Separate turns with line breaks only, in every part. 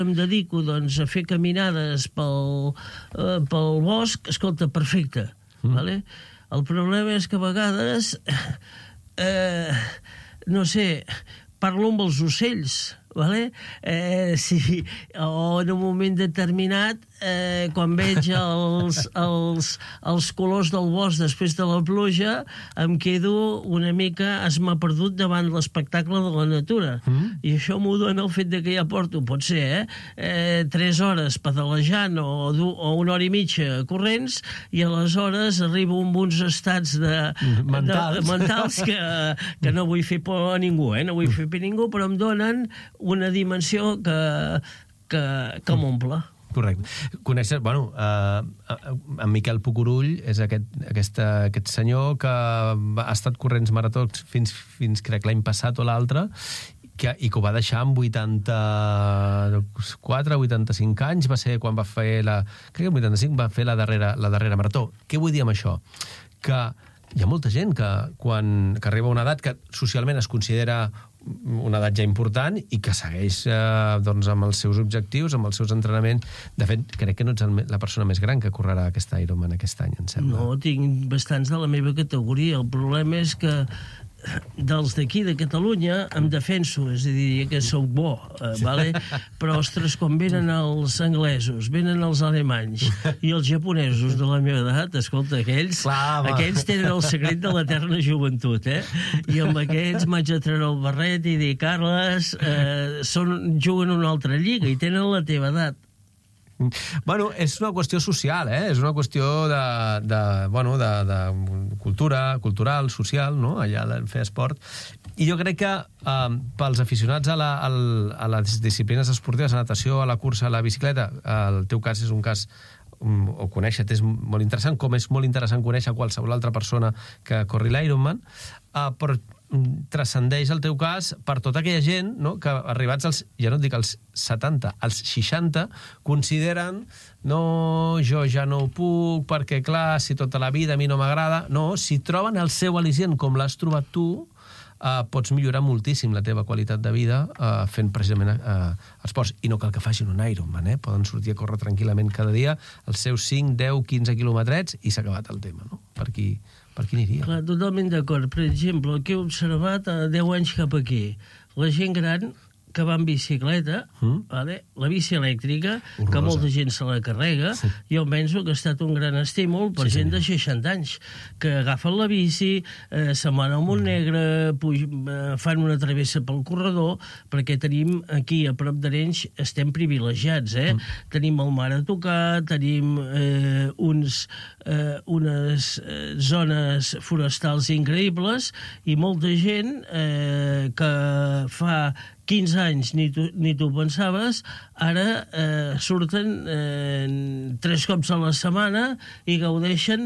em dedico doncs, a fer caminades pel bosc, escolta, perfecte. Vale? El problema és que a vegades, no sé, parlo amb els ocells, vale? Sí, o en un moment determinat, quan veig els colors del bosc després de la pluja, em quedo una mica esmaperdut davant l'espectacle de la natura. I això m'ho dona el fet de que ja porto, pot ser, 3 hores pedalejant o 1 hora i mitja corrents, i aleshores arribo amb uns estats mentals que no vull fer por a ningú, no vull fer por a ningú, però em donen una dimensió que m'omple.
Correcte. Coneixes, bueno, en Miquel Pucurull és aquest senyor que ha estat corrents maratons fins crec l'any passat o l'altre, i que ho va deixar amb 84, 85 anys, va ser quan va fer crec que 85 va fer la darrera marató. Què vull dir amb això? Que hi ha molta gent que arriba a una edat que socialment es considera una edat ja important i que segueix doncs, amb els seus objectius, amb els seus entrenaments. De fet, crec que no ets la persona més gran que correrà aquest Ironman aquest any, em sembla.
No, tinc bastants de la meva categoria. El problema és que dels d'aquí de Catalunya em defenso, és a dir, que soc bo, vale? Però, ostres, quan venen els anglesos, venen els alemanys i els japonesos de la meva edat, escolta, aquells tenen el secret de l'eterna joventut, I amb aquests m'haig de treure el barret i dir, Carles, juguen una altra lliga i tenen la teva edat.
Bueno, és una qüestió social, és una qüestió de cultural, social, no? Allà de fer esport. I jo crec que pels aficionats a les disciplines esportives, a la natació, a la cursa, a la bicicleta, el teu cas és un cas o conèixer és molt interessant, com és molt interessant conèixer qualsevol altra persona que corri l'Ironman, però transcendeix el teu cas per tota aquella gent, no?, que arribats als, ja no et dic als 70, als 60, consideren no, jo ja no ho puc perquè, clar, si tota la vida a mi no m'agrada. No, si troben el seu al·licient com l'has trobat tu, pots millorar moltíssim la teva qualitat de vida fent precisament esports. I no cal que facin un Ironman, poden sortir a córrer tranquil·lament cada dia els seus 5, 10, 15 quilometrets i s'ha acabat el tema, no? Per qui aniria?
Clar, totalment d'acord. Per exemple, el que he observat 10 anys cap aquí, la gent gran que va en bicicleta, la bici elèctrica, que molta gent se la carrega, jo penso que ha estat un gran estímul per gent de 60 anys, que agafen la bici, se'n van al Montnegre, fan una travessa pel corredor, perquè tenim aquí, a prop d'Arenys, estem privilegiats, Tenim el mar a tocar, tenim unes zones forestals increïbles, i molta gent que fa 15 anys ni tu pensaves, ara surten 3 cops a la setmana i gaudeixen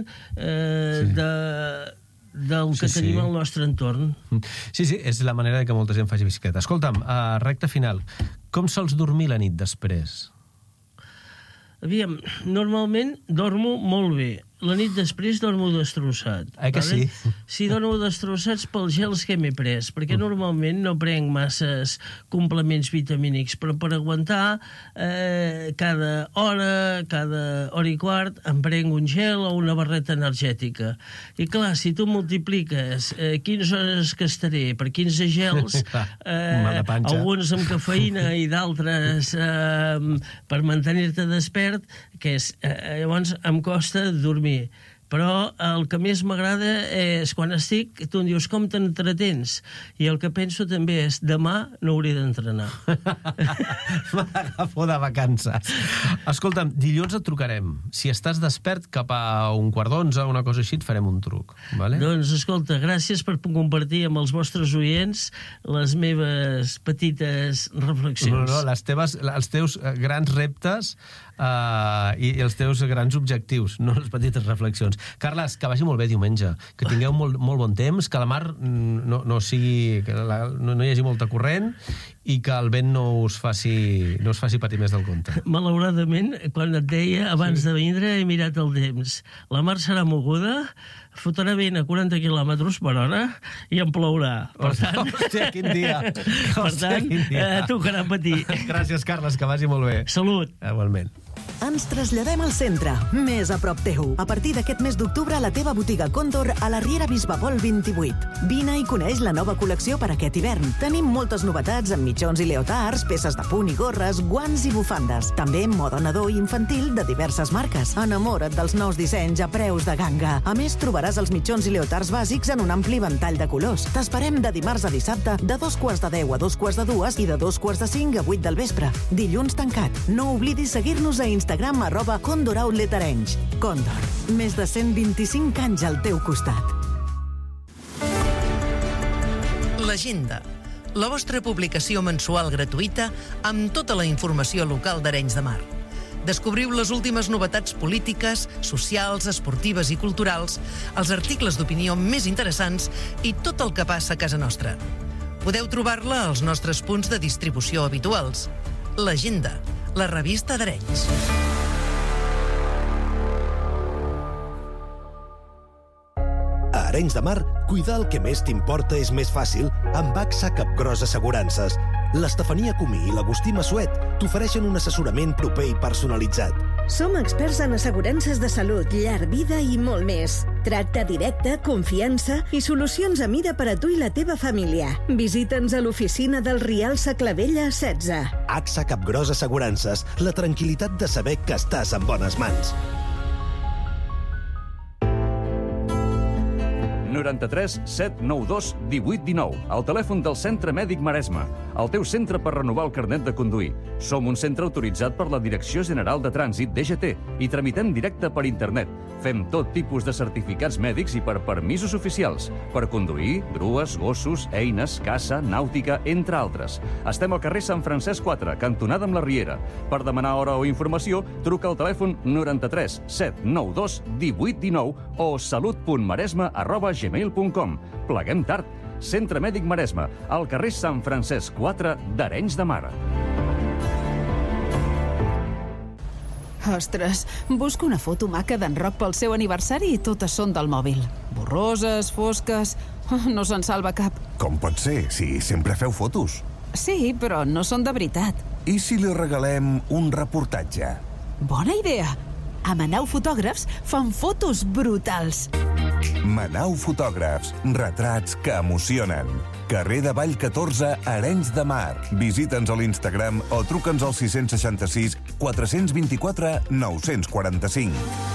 del que tenim al nostre entorn.
Sí, és la manera que molta gent faci bicicleta. Escolta'm, recta final, com sols dormir la nit després?
Aviam, normalment dormo molt bé. La nit després dormo destrossat.
Que sí?
Sí, dormo destrossats pels gels que m'he pres, perquè normalment no prenc masses complements vitamínics, però per aguantar cada hora i quart em prenc un gel o una barreta energètica. I clar, si tu multipliques 15 hores que estaré per 15 gels, alguns amb cafeïna i d'altres per mantenir-te despert, llavors em costa dormir. Però el que més m'agrada és quan estic, tu em dius com t'entretens, i el que penso també és demà no hauré d'entrenar.
M'agafo de vacances. Escolta'm, dilluns et trucarem. Si estàs despert cap a 11:15, una cosa així, et farem un truc. Vale?
Doncs escolta, gràcies per compartir amb els vostres oients les meves petites reflexions.
No, els teus grans reptes i els teus grans objectius, no les petites reflexions. Carles, que vagi molt bé diumenge, que tingueu molt bon temps, que la mar no sigui... que no hi hagi molta corrent i que el vent no us faci patir més del compte.
Malauradament, quan et deia, abans de vindre, he mirat el temps. La mar serà moguda, fotrà vent a 40 km per hora i en plourà. Per tant...
Hòstia, quin dia!
Per tant, tocarà patir.
Gràcies, Carles, que vagi molt bé.
Salut!
Igualment.
Ens traslladem al centre, més a prop teu. A partir d'aquest mes d'octubre, a la teva botiga Còndor, a la Riera Bisbapol 28. Vine i coneix la nova col·lecció per aquest hivern. Tenim moltes novetats amb mitjons i leotards, peces de punt i gorres, guants i bufandes. També moda nadó i infantil de diverses marques. Enamora't dels nous dissenys a preus de ganga. A més, trobaràs els mitjons i leotards bàsics en un ampli ventall de colors. T'esperem de dimarts a dissabte, de 2:15 a 2:45 i de 2:45 a 8 del vespre. Dilluns tancat. No oblidis seguir-nos a Instagram @Còndor Outlet Arenys. Còndor, més de 125 anys al teu costat.
L'Agenda, la vostra publicació mensual gratuïta amb tota la informació local d'Arenys de Mar. Descobriu les últimes novetats polítiques, socials, esportives i culturals, els articles d'opinió més interessants i tot el que passa a casa nostra. Podeu trobar-la als nostres punts de distribució habituals. L'Agenda, la revista d'Arenys.
A Arenys de Mar, cuidar el que més t'importa és més fàcil amb AXA Capgròs Assegurances. L'Estefania Comí i l'Agustí Massuet t'ofereixen un assessorament proper i personalitzat.
Som experts en assegurances de salut, llar, vida i molt més. Tracte directe, confiança i solucions a mida per a tu i la teva família. Visita'ns a l'oficina del Rial Saclavella 16.
AXA Capgròs Assegurances, la tranquil·litat de saber que estàs en bones mans.
93 792 1819, el telèfon del Centre Mèdic Maresme, el teu centre per renovar el carnet de conduir. Som un centre autoritzat per la Direcció General de Trànsit, DGT, i tramitem directe per internet. Fem tot tipus de certificats mèdics i per permisos oficials, per conduir, grues, gossos, eines, caça, nàutica, entre altres. Estem al carrer Sant Francesc 4, cantonada amb la Riera. Per demanar hora o informació, truca al telèfon 93 792 1819 o salut.maresme@gmail.com. Pleguem tard. Centre Mèdic Maresme, al carrer Sant Francesc 4 d'Arenys de Mar.
Ostres, busco una foto maca d'en Roc pel seu aniversari i totes són del mòbil. Borroses, fosques... No se'n salva cap.
Com pot ser, si sempre feu fotos?
Sí, però no són de veritat.
I si li regalem un reportatge?
Bona idea! A Manau Fotògrafs fan fotos brutals.
Manau Fotògrafs, retrats que emocionen. Carrer de Vall 14, Arenys de Mar. Visita'ns a l'Instagram o truca'ns al 666 424 945.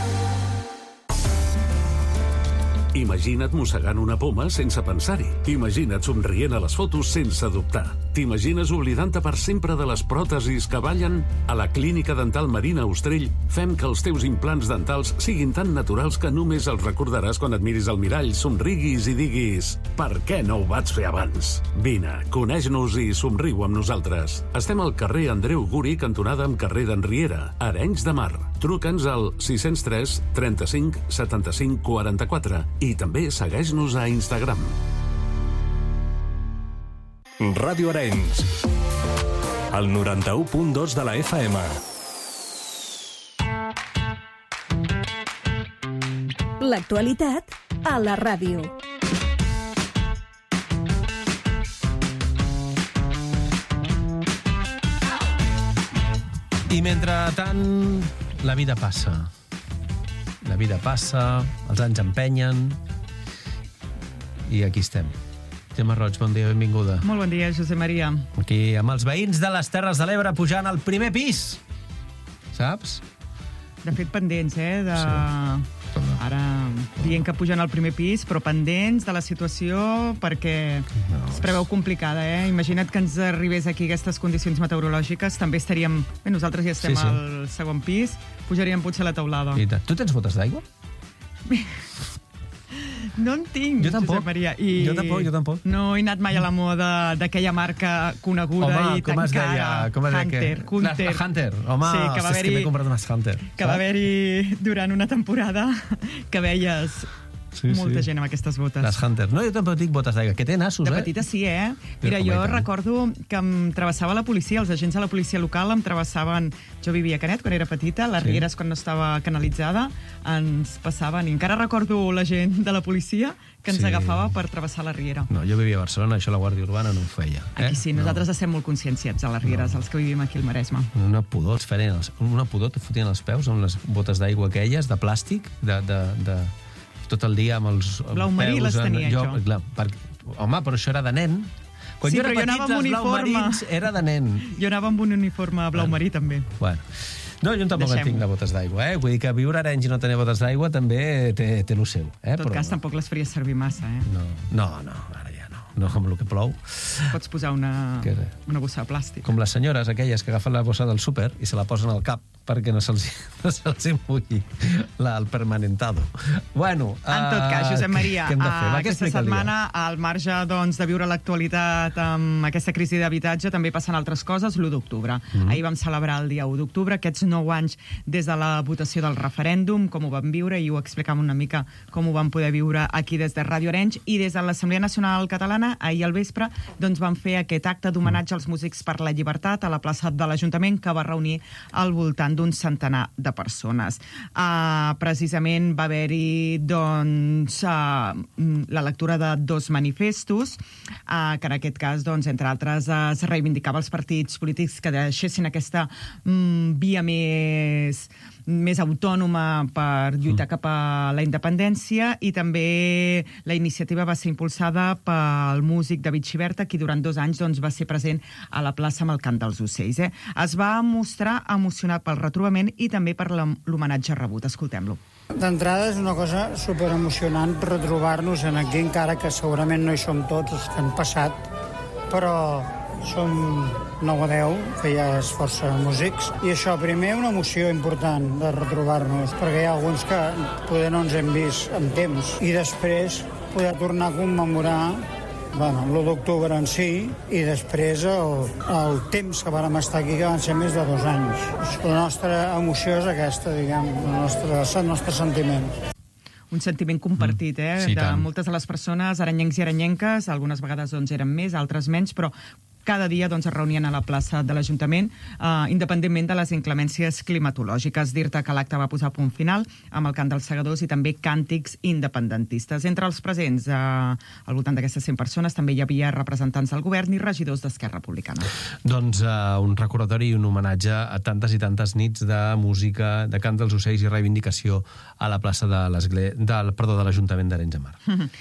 Imagina't mossegant una poma sense pensar-hi. Imagina't somrient a les fotos sense dubtar. T'imagines oblidant-te per sempre de les pròtesis que ballen? A la Clínica Dental Marina Ostrell fem que els teus implants dentals siguin tan naturals que només els recordaràs quan et miris al mirall, somriguis i diguis «Per què no ho vaig fer abans?» Vine, coneix-nos i somriu amb nosaltres. Estem al carrer Andreu Guri, cantonada amb carrer d'Enriera, Arenys de Mar. Truca'ns al 603 35 75 44 i també segueix-nos a Instagram.
Ràdio Arenys, el 91.2 de la FM.
L'actualitat a la ràdio.
I mentrestant, la vida passa. La vida passa, els anys empenyen i aquí estem. Gemma Roig, bon dia, benvinguda.
Molt bon dia, Josep Maria.
Aquí, amb els veïns de les Terres de l'Ebre pujant al primer pis. Saps?
De fet, pendents, Sí. Ara dient que pugen al primer pis, però pendents de la situació perquè es preveu complicada, Imagina't que ens arribés aquí aquestes condicions meteorològiques, també estaríem... Bé, nosaltres ja estem al segon pis, pujaríem potser a la teulada.
Tu tens botes d'aigua?
No en tinc,
Jo tampoc.
Josep Maria.
Jo tampoc.
No he anat mai a la moda d'aquella marca coneguda i tan cara.
Com es deia?
Hunter.
Hunter. Home,
sí, que
és que m'he comprat unes Hunter.
Que va haver-hi durant una temporada que veies molta gent amb aquestes botes.
Les Hunter. No, jo tampoc dic botes d'aigua, que té nassos,
De petita sí, Mira, jo recordo que em travessava la policia, els agents de la policia local em travessaven... Jo vivia a Canet quan era petita, les rieres quan no estava canalitzada, ens passaven, i encara recordo la gent de la policia que ens agafava per travessar la riera.
No, jo vivia a Barcelona, això la Guàrdia Urbana no ho feia.
Aquí sí, nosaltres estem molt conscienciats a les rieres, els que vivim aquí al Maresme.
Una pudor, et fotien els peus amb les botes d'aigua aquelles, de plàstic, de tot el dia amb els
blau marí les tenia, jo.
Home, però això era de nen. Quan jo era petit, els blau marins era de nen.
Jo anava amb un uniforme blau marí, també.
Bueno. No, jo tampoc en tinc de botes d'aigua, Vull dir que viure a Arenys i no tenir botes d'aigua també té el seu.
En tot cas, tampoc les faries servir massa,
No, ara ja no. No com el que plou.
Pots posar una bossa de plàstic.
Com les senyores aquelles que agafen la bossa del súper i se la posen al cap perquè no se'ls mulli el permanentado. Bueno,
en tot cas, Josep Maria, aquesta setmana, al marge de viure l'actualitat amb aquesta crisi d'habitatge, també passen altres coses l'1 d'octubre. Ahir vam celebrar el dia 1 d'octubre, aquests 9 anys des de la votació del referèndum, com ho vam viure, i ho explicàvem una mica com ho vam poder viure aquí des de Ràdio Arenys, i des de l'Assemblea Nacional Catalana, ahir al vespre, van fer aquest acte d'homenatge als músics per la llibertat a la plaça de l'Ajuntament, que va reunir al voltant d'un centenar de persones. Precisament va haver-hi la lectura de 2 manifestos, que en aquest cas, entre altres, es reivindicava els partits polítics que deixessin aquesta via més autònoma per lluitar cap a la independència, i també la iniciativa va ser impulsada pel músic David Xiberta, qui durant 2 anys va ser present a la plaça amb el Cant dels Ocells. Es va mostrar emocionat pel retrobament i també per l'homenatge rebut. Escoltem-lo.
D'entrada és una cosa superemocionant retrobar-nos aquí, encara que segurament no hi som tots els que han passat, però som 9 o 10, que ja és força músics, i això, primer, una emoció important de retrobar-nos, perquè hi ha alguns que poder no ens hem vist en temps, i després poder tornar a commemorar l'1 d'octubre en si, i després el temps que vàrem estar aquí, que van ser més de 2 anys. La nostra emoció és aquesta, el nostre sentiment.
Un sentiment compartit, de moltes de les persones, aranyencs i aranyenques, algunes vegades eren més, altres menys, però cada dia es reunien a la plaça de l'Ajuntament, independentment de les inclemències climatològiques. Dir-te que l'acte va posar punt final amb el cant dels segadors i també càntics independentistes. Entre els presents, al voltant d'aquestes 100 persones, també hi havia representants del govern i regidors d'Esquerra Republicana.
Doncs un recordatori i un homenatge a tantes i tantes nits de música, de cant dels ocells i reivindicació a la plaça de l'Ajuntament d'Arenys de Mar.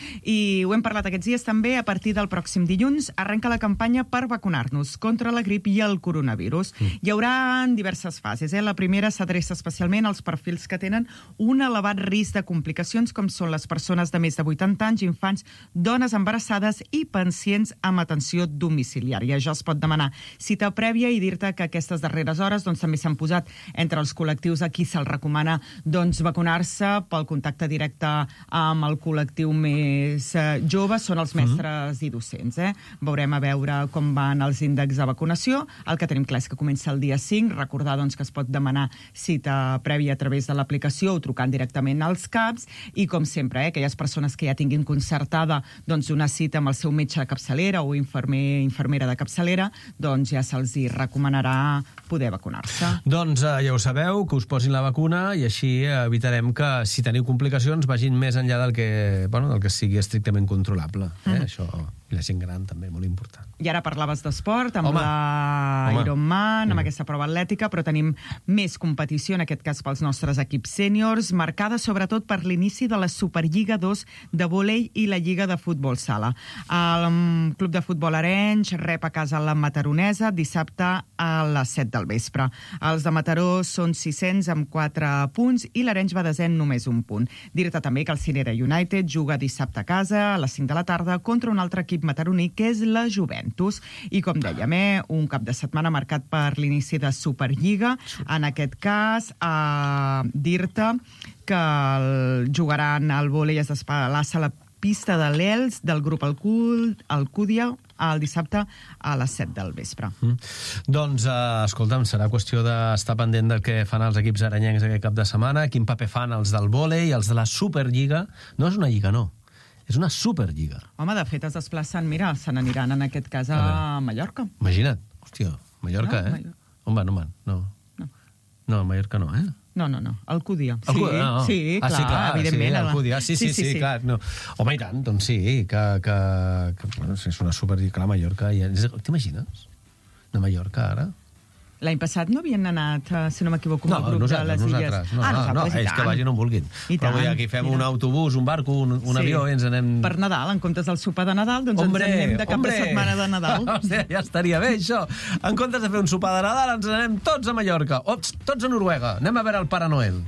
I ho hem parlat aquests dies també, a partir del pròxim dilluns arrenca la campanya per vacunar-nos contra la grip i el coronavirus. Hi haurà diverses fases. La primera s'adreça especialment als perfils que tenen un elevat risc de complicacions, com són les persones de més de 80 anys, infants, dones embarassades i pacients amb atenció domiciliària. Ja es pot demanar cita prèvia, i dir-te que aquestes darreres hores també s'han posat entre els col·lectius a qui se'ls recomana vacunar-se pel contacte directe amb el col·lectiu més jove, són els mestres i docents. Veurem a veure com van els índexs de vacunació. El que tenim clar és que comença el dia 5. Recordar que es pot demanar cita prèvia a través de l'aplicació o trucant directament als CAPs, i com sempre, aquelles persones que ja tinguin concertada una cita amb el seu metge de capçalera o infermera de capçalera, ja se'ls recomanarà poder vacunar-se.
Doncs ja ho sabeu, que us posin la vacuna, i així evitarem que, si teniu complicacions, vagin més enllà del que sigui estrictament controlable. Això, i la gent gran també, molt important.
I ara parlaves d'esport, amb l'Ironman, amb aquesta prova atlètica, però tenim més competició, en aquest cas pels nostres equips sèniors, marcada sobretot per l'inici de la Superliga 2 de vòlei i la Lliga de futbol sala. El Club de Futbol Arenys rep a casa la Mataronesa dissabte a les 7 del vespre. Els de Mataró són 600 amb 4 punts i l'Arenys va desè només 1 punt. Dir-te també que el Cinera United juga dissabte a casa a les 5 de la tarda contra un altre equip l'equip mataroní, que és la Juventus. I com dèiem, un cap de setmana marcat per l'inici de Superliga. En aquest cas, dir-te que jugaran al vòlei es despalassa a la pista de l'Els del grup Alcúdia el dissabte a les 7 del vespre.
Doncs, escolta'm, serà qüestió d'estar pendent del que fan els equips aranyencs aquest cap de setmana, quin paper fan els del vòlei, els de la Superliga. No és una lliga, no. És una Superliga.
Home, de fet, es desplacen, mira, se n'aniran en aquest cas a Mallorca.
Imagina't. Hòstia, Mallorca, On van, No, Mallorca no,
No, Alcúdia.
Sí,
clar, evidentment.
Sí, Alcúdia. Sí, clar. No. Home, i tant, doncs sí, que és una Superliga, clar, Mallorca. T'imagines? De Mallorca, ara?
L'any passat no havien anat, si no m'equivoco, amb el grup de les Illes.
No, ells que vagin on vulguin. Però vull dir, aquí fem un autobús, un barco, un avió i ens anem...
Per Nadal, en comptes del sopar de Nadal, doncs ens anem de cap de setmana de Nadal.
Hòstia, ja estaria bé, això. En comptes de fer un sopar de Nadal, ens anem tots a Mallorca. Tots a Noruega. Anem a veure el Pare Noel.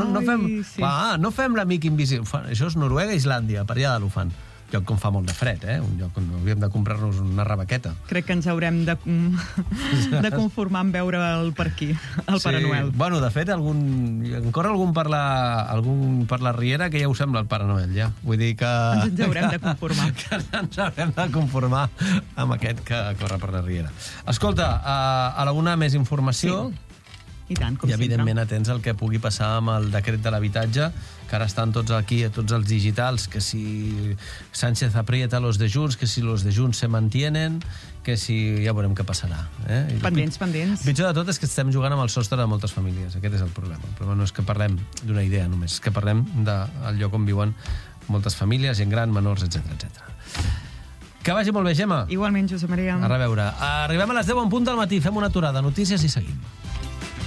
No fem l'amic invisible. Això és Noruega i Islàndia, per allà de l'Ufant. Un lloc on fa molt de fred, un lloc on hauríem de comprar-nos una rebequeta.
Crec que ens haurem de conformar en veure'l per aquí, el Pare Noel.
Bueno, de fet, en corre algun per la Riera que ja ho sembla el Pare Noel, ja. Vull dir que...
Ens haurem de conformar.
Que ens haurem de conformar amb aquest que corre per la Riera. Escolta, a la una més informació...
Sí. I tant, com
sempre. I evidentment atents al que pugui passar amb el decret de l'habitatge, que ara estan tots aquí, tots els digitals, que si Sánchez aprieta los de Junts, que si los de Junts se mantienen, que si... ja veurem què passarà.
Pendents.
Pitjor de tot és que estem jugant amb el sostre de moltes famílies. Aquest és el problema. El problema no és que parlem d'una idea només, és que parlem del lloc on viuen moltes famílies, gent gran, menors, etc. Que vagi molt bé, Gemma.
Igualment, Josep Maria.
A reveure. Arribem a les 10 en punt del matí, fem una aturada, notícies i seguim.